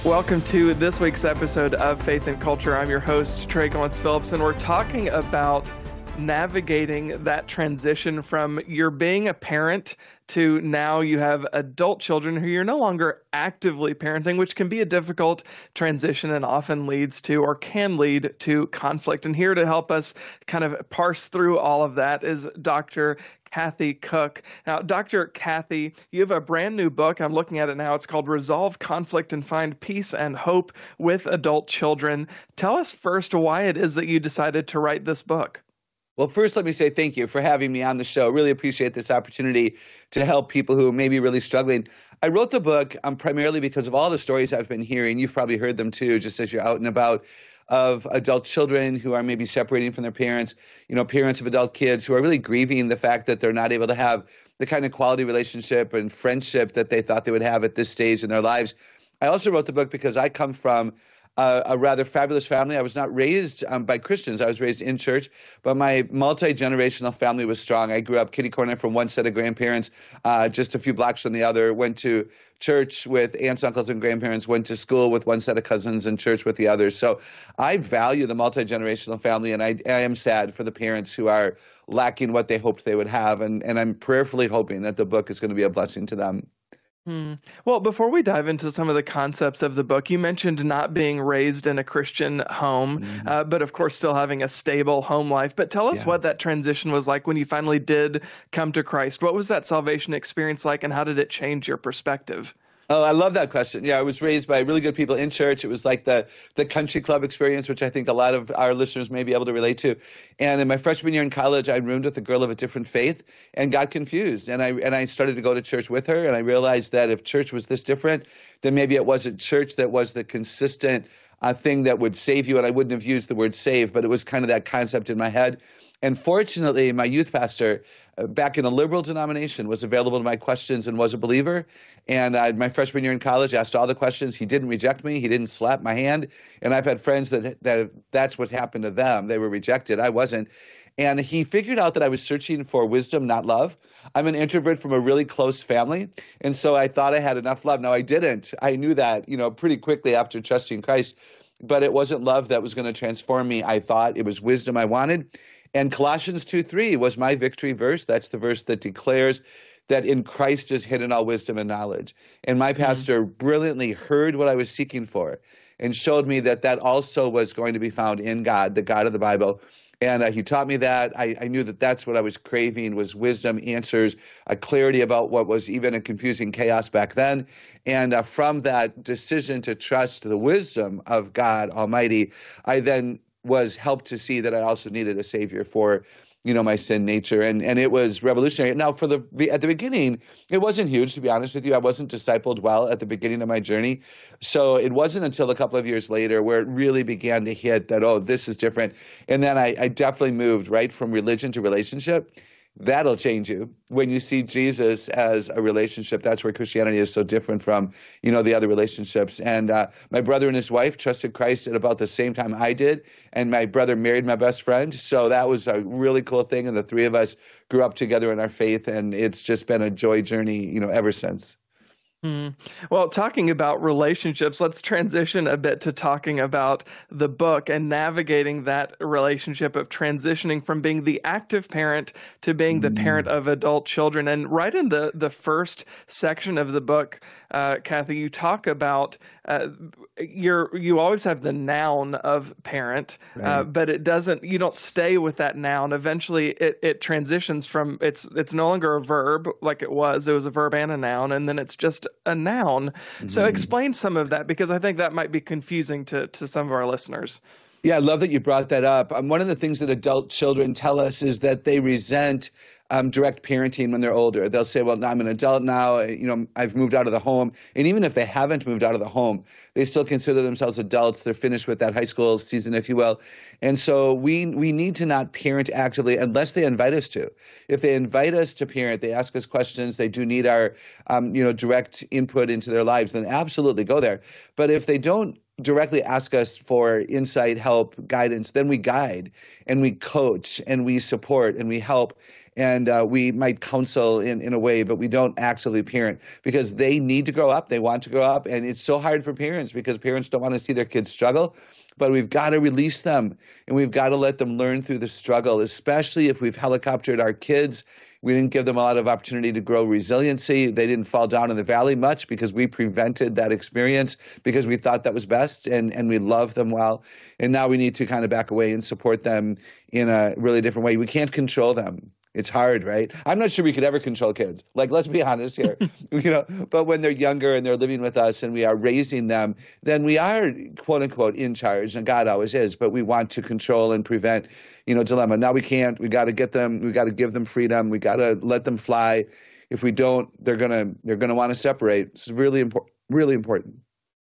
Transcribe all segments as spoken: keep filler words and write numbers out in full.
Welcome to this week's episode of Faith and Culture. I'm your host, Trey Goins Phillips, and we're talking about navigating that transition from you're being a parent to now you have adult children who you're no longer actively parenting, which can be a difficult transition and often leads to or can lead to conflict. And here to help us kind of parse through all of that is Doctor Kathy Cook. Now, Doctor Kathy, you have a brand new book. I'm looking at it now. It's called Resolve Conflict and Find Peace and Hope with Adult Children. Tell us first why it is that you decided to write this book. Well, first, let me say thank you for having me on the show. Really appreciate this opportunity to help people who may be really struggling. I wrote the book um, primarily because of all the stories I've been hearing. You've probably heard them too, just as you're out and about, of adult children who are maybe separating from their parents, you know, parents of adult kids who are really grieving the fact that they're not able to have the kind of quality relationship and friendship that they thought they would have at this stage in their lives. I also wrote the book because I come from Uh, a rather fabulous family. I was not raised um, by Christians. I was raised in church, but my multi-generational family was strong. I grew up kitty corner from one set of grandparents, uh, just a few blocks from the other, went to church with aunts, uncles, and grandparents, went to school with one set of cousins and church with the others. So I value the multi-generational family, and I, I am sad for the parents who are lacking what they hoped they would have, and, and I'm prayerfully hoping that the book is going to be a blessing to them. Hmm. Well, before we dive into some of the concepts of the book, you mentioned not being raised in a Christian home, mm-hmm. uh, but of course still having a stable home life. But tell us yeah. what that transition was like when you finally did come to Christ. What was that salvation experience like, and how did it change your perspective? Oh, I love that question. Yeah, I was raised by really good people in church. It was like the the country club experience, which I think a lot of our listeners may be able to relate to. And in my freshman year in college, I roomed with a girl of a different faith and got confused. And I and I started to go to church with her, and I realized that if church was this different, then maybe it wasn't church that was the consistent uh, thing that would save you. And I wouldn't have used the word save, but it was kind of that concept in my head. And fortunately, my youth pastor, uh, back in a liberal denomination, was available to my questions and was a believer. And uh, my freshman year in college, asked all the questions. He didn't reject me. He didn't slap my hand. And I've had friends that, that that's what happened to them. They were rejected. I wasn't. And he figured out that I was searching for wisdom, not love. I'm an introvert from a really close family. And so I thought I had enough love. Now, I didn't. I knew that, you know, pretty quickly after trusting Christ. But it wasn't love that was going to transform me. I thought it was wisdom I wanted. And Colossians two three was my victory verse. That's the verse that declares that in Christ is hidden all wisdom and knowledge. And my pastor mm-hmm. brilliantly heard what I was seeking for and showed me that that also was going to be found in God, the God of the Bible. And uh, he taught me that. I, I knew that that's what I was craving, was wisdom, answers, a clarity about what was even a confusing chaos back then. And uh, from that decision to trust the wisdom of God Almighty, I then was helped to see that I also needed a savior for, you know, my sin nature. And and it was revolutionary. Now, for the at the beginning, it wasn't huge, to be honest with you. I wasn't discipled well at the beginning of my journey. So it wasn't until a couple of years later where it really began to hit that, oh, this is different. And then I, I definitely moved right from religion to relationship. That'll change you. When you see Jesus as a relationship, that's where Christianity is so different from, you know, the other relationships. And uh, my brother and his wife trusted Christ at about the same time I did. And my brother married my best friend. So that was a really cool thing. And the three of us grew up together in our faith. And it's just been a joy journey, you know, ever since. Mm. Well, talking about relationships, let's transition a bit to talking about the book and navigating that relationship of transitioning from being the active parent to being the mm. parent of adult children. And right in the, the first section of the book, uh, Kathy, you talk about uh, you're, you always have the noun of parent, right. uh, but it doesn't, you don't stay with that noun. Eventually it, it transitions from, it's, it's no longer a verb like it was. It was a verb and a noun, and then it's just a noun. Mm-hmm. So explain some of that, because I think that might be confusing to, to some of our listeners. Yeah, I love that you brought that up. Um, one of the things that adult children tell us is that they resent um, direct parenting when they're older. They'll say, well, I'm an adult now, you know, I've moved out of the home. And even if they haven't moved out of the home, they still consider themselves adults. They're finished with that high school season, if you will. And so we we need to not parent actively unless they invite us to. If they invite us to parent, they ask us questions, they do need our um, you know, direct input into their lives, then absolutely go there. But if they don't directly ask us for insight, help, guidance, then we guide and we coach and we support and we help. And uh, we might counsel in, in a way, but we don't actively parent because they need to grow up. They want to grow up. And it's so hard for parents because parents don't want to see their kids struggle. But we've got to release them and we've got to let them learn through the struggle, especially if we've helicoptered our kids. We didn't give them a lot of opportunity to grow resiliency. They didn't fall down in the valley much because we prevented that experience because we thought that was best and, and we loved them well. And now we need to kind of back away and support them in a really different way. We can't control them. It's hard, right? I'm not sure we could ever control kids. Like, let's be honest here, you know. But when they're younger and they're living with us and we are raising them, then we are, quote unquote, in charge. And God always is. But we want to control and prevent, you know, dilemma. Now we can't. We got to get them. We got to give them freedom. We got to let them fly. If we don't, they're gonna they're gonna want to separate. It's really important. Really important.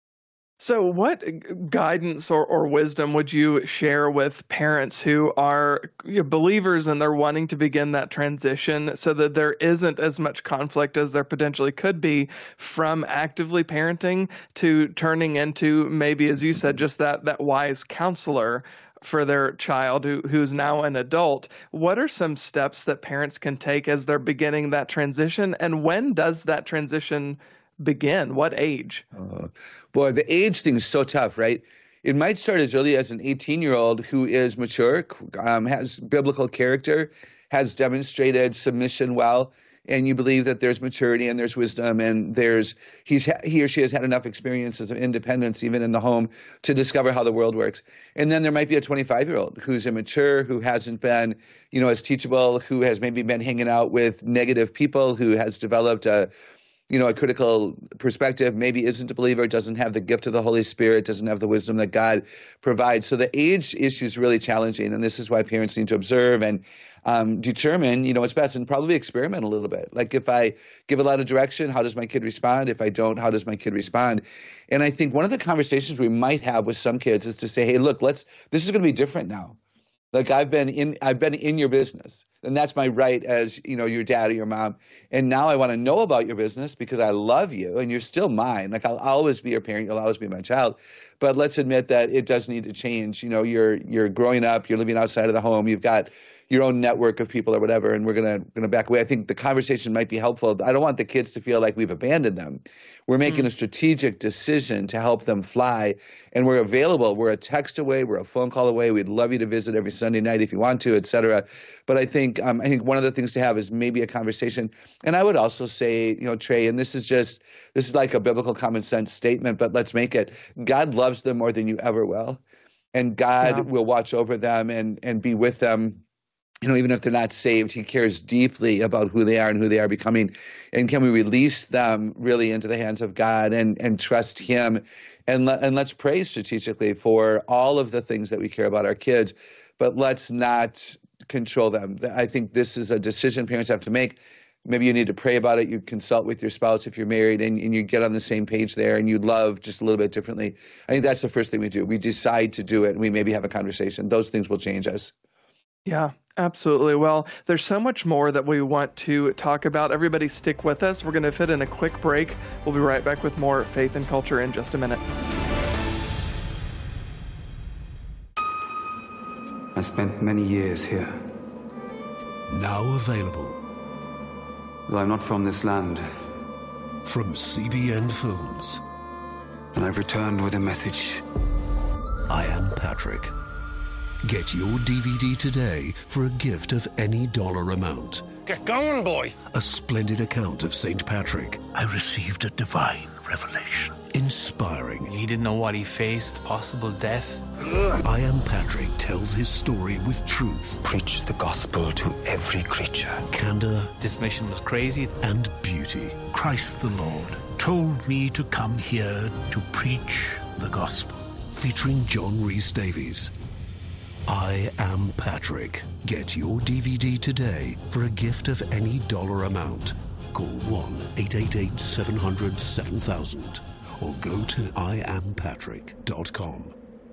So what guidance or, or wisdom would you share with parents who are you know, believers and they're wanting to begin that transition so that there isn't as much conflict as there potentially could be from actively parenting to turning into maybe, as you said, just that, that wise counselor for their child who, who's now an adult? What are some steps that parents can take as they're beginning that transition? And when does that transition begin? What age? Uh, boy, the age thing is so tough, right? It might start as early as an eighteen-year-old who is mature, um, has biblical character, has demonstrated submission well, and you believe that there's maturity and there's wisdom and there's he's he or she has had enough experiences of independence, even in the home, to discover how the world works. And then there might be a twenty-five-year-old who's immature, who hasn't been, you know, as teachable, who has maybe been hanging out with negative people, who has developed a you know, a critical perspective, maybe isn't a believer, doesn't have the gift of the Holy Spirit, doesn't have the wisdom that God provides. So the age issue is really challenging, and this is why parents need to observe and um, determine, you know, what's best, and probably experiment a little bit. Like if I give a lot of direction, how does my kid respond? If I don't, how does my kid respond? And I think one of the conversations we might have with some kids is to say, hey, look, let's, this is going to be different now. Like I've been in, I've been in your business. And that's my right as, you know, your dad or your mom. And now I want to know about your business because I love you and you're still mine. Like I'll always be your parent. You'll always be my child. But let's admit that it does need to change. You know, you're you're growing up. You're living outside of the home. You've got your own network of people or whatever, and we're gonna gonna back away. I think the conversation might be helpful. I don't want the kids to feel like we've abandoned them. We're making mm. a strategic decision to help them fly, and we're available. We're a text away. We're a phone call away. We'd love you to visit every Sunday night if you want to, et cetera. But I think um, I think one of the things to have is maybe a conversation. And I would also say, you know, Trey, and this is just this is like a biblical common sense statement, but let's make it. God loves them more than you ever will, and God yeah. will watch over them and and be with them. You know, even if they're not saved, he cares deeply about who they are and who they are becoming. And can we release them really into the hands of God and, and trust him? And, le- and let's pray strategically for all of the things that we care about our kids, but let's not control them. I think this is a decision parents have to make. Maybe you need to pray about it. You consult with your spouse if you're married and, and you get on the same page there and you love just a little bit differently. I think that's the first thing we do. We decide to do it and we maybe have a conversation. Those things will change us. Yeah, absolutely. Well, there's so much more that we want to talk about. Everybody stick with us. We're going to fit in a quick break. We'll be right back with more Faith and Culture in just a minute. I spent many years here. Now available. Though I'm not from this land. From C B N Films. And I've returned with a message. I Am Patrick. Get your D V D today for a gift of any dollar amount. Get going, boy. A splendid account of Saint Patrick. I received a divine revelation. Inspiring. He didn't know what he faced, possible death. I Am Patrick tells his story with truth. Preach the gospel to every creature. Candor. This mission was crazy. And beauty. Christ the Lord told me to come here to preach the gospel. Featuring John Rhys Davies. I Am Patrick. Get your D V D today for a gift of any dollar amount. Call one eight eight eight, seven hundred, seven thousand or go to I am patrick dot com.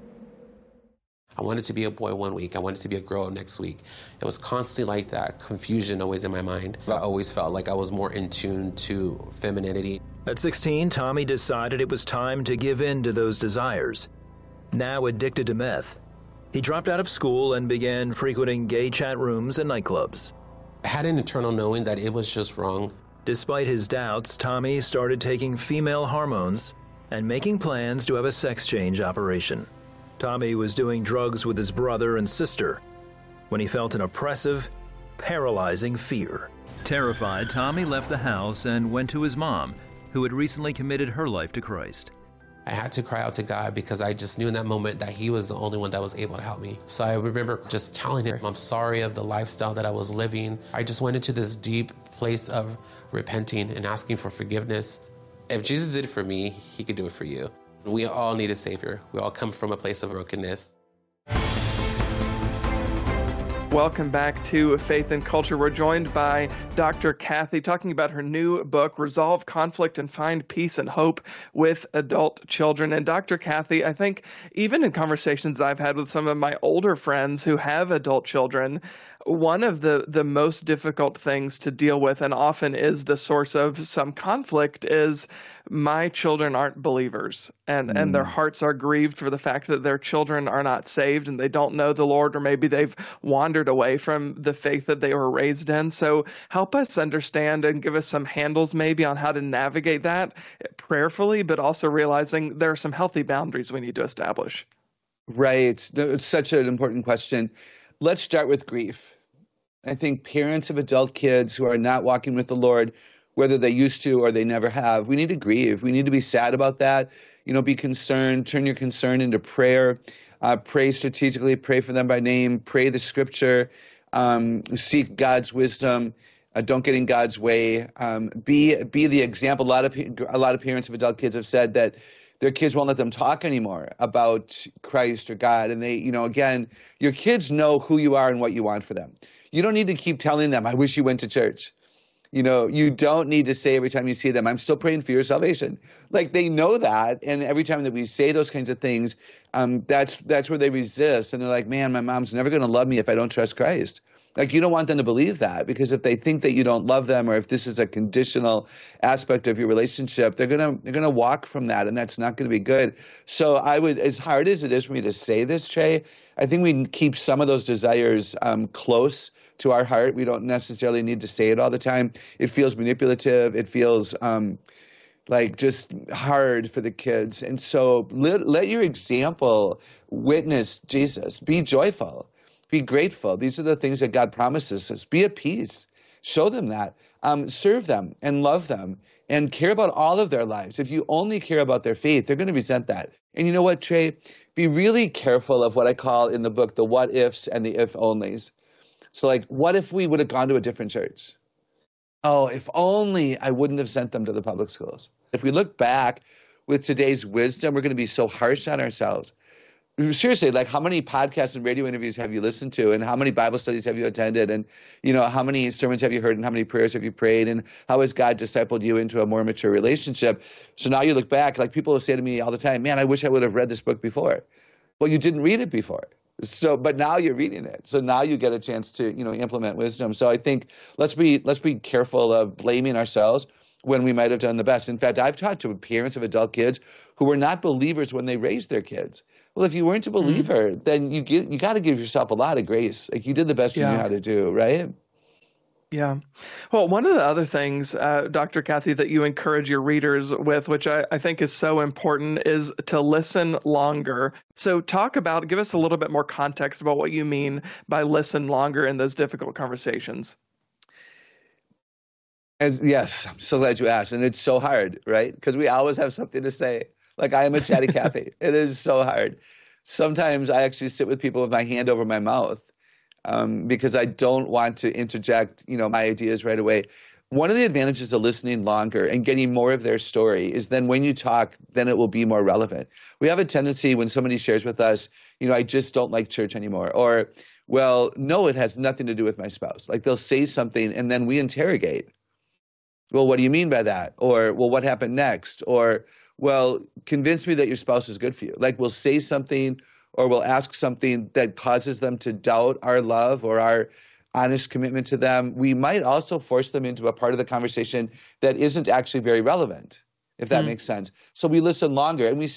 I wanted to be a boy one week. I wanted to be a girl next week. It was constantly like that, confusion always in my mind. I always felt like I was more in tune to femininity. At sixteen, Tommy decided it was time to give in to those desires. Now addicted to meth, he dropped out of school and began frequenting gay chat rooms and nightclubs. I had an internal knowing that it was just wrong. Despite his doubts, Tommy started taking female hormones and making plans to have a sex change operation. Tommy was doing drugs with his brother and sister when he felt an oppressive, paralyzing fear. Terrified, Tommy left the house and went to his mom, who had recently committed her life to Christ. I had to cry out to God because I just knew in that moment that he was the only one that was able to help me. So I remember just telling him, I'm sorry of the lifestyle that I was living. I just went into this deep place of repenting and asking for forgiveness. If Jesus did it for me, he could do it for you. We all need a savior. We all come from a place of brokenness. Welcome back to Faith and Culture. We're joined by Doctor Kathy talking about her new book, Resolve Conflict and Find Peace and Hope with Adult Children. And Doctor Kathy, I think even in conversations I've had with some of my older friends who have adult children, one of the, the most difficult things to deal with, and often is the source of some conflict, is my children aren't believers, and, mm. and their hearts are grieved for the fact that their children are not saved and they don't know the Lord, or maybe they've wandered away from the faith that they were raised in. So help us understand and give us some handles maybe on how to navigate that prayerfully, but also realizing there are some healthy boundaries we need to establish. Right. It's such an important question. Let's start with grief. I think parents of adult kids who are not walking with the Lord, whether they used to or they never have, we need to grieve. We need to be sad about that. You know, be concerned, turn your concern into prayer, uh, pray strategically, pray for them by name, pray the scripture, um, seek God's wisdom, uh, don't get in God's way. Um, be be the example. A lot of a lot of parents of adult kids have said that their kids won't let them talk anymore about Christ or God. And they, you know, again, your kids know who you are and what you want for them. You don't need to keep telling them, I wish you went to church. You know, you don't need to say every time you see them, I'm still praying for your salvation. Like, they know that. And every time that we say those kinds of things, um, that's that's where they resist. And they're like, man, my mom's never going to love me if I don't trust Christ. Like, you don't want them to believe that, because if they think that you don't love them, or if this is a conditional aspect of your relationship, they're gonna they're gonna walk from that, and that's not gonna be good. So I would, as hard as it is for me to say this, Trey, I think we keep some of those desires um, close to our heart. We don't necessarily need to say it all the time. It feels manipulative. It feels um, like just hard for the kids. And so let, let your example witness Jesus. Be joyful. Be grateful. These are the things that God promises us. Be at peace. Show them that. Um, serve them and love them and care about all of their lives. If you only care about their faith, they're going to resent that. And you know what, Trey? Be really careful of what I call in the book the what ifs and the if onlys. So like, what if we would have gone to a different church? Oh, if only I wouldn't have sent them to the public schools. If we look back with today's wisdom, we're going to be so harsh on ourselves. Seriously, like, how many podcasts and radio interviews have you listened to, and how many Bible studies have you attended, and, you know, how many sermons have you heard, and how many prayers have you prayed, and how has God discipled you into a more mature relationship? So now you look back, like, people will say to me all the time, man, I wish I would have read this book before. Well, you didn't read it before. So, but now you're reading it. So now you get a chance to, you know, implement wisdom. So I think let's be let's be careful of blaming ourselves when we might have done the best. In fact, I've talked to parents of adult kids who were not believers when they raised their kids. Well, if you weren't a believer, mm-hmm. then you get you got to give yourself a lot of grace. Like, you did the best you yeah. knew how to do, right? Yeah. Well, one of the other things, uh, Doctor Kathy, that you encourage your readers with, which I, I think is so important, is to listen longer. So talk about, give us a little bit more context about what you mean by listen longer in those difficult conversations. As, yes, I'm so glad you asked. And it's so hard, right? Because we always have something to say. Like, I am a chatty Cathy. It is so hard. Sometimes I actually sit with people with my hand over my mouth um, because I don't want to interject, you know, my ideas right away. One of the advantages of listening longer and getting more of their story is then when you talk, then it will be more relevant. We have a tendency when somebody shares with us, you know, I just don't like church anymore. Or, well, no, it has nothing to do with my spouse. Like, they'll say something and then we interrogate. Well, what do you mean by that? Or, well, what happened next? Or, well, convince me that your spouse is good for you. Like, we'll say something or we'll ask something that causes them to doubt our love or our honest commitment to them. We might also force them into a part of the conversation that isn't actually very relevant, if that mm. makes sense. So we listen longer and we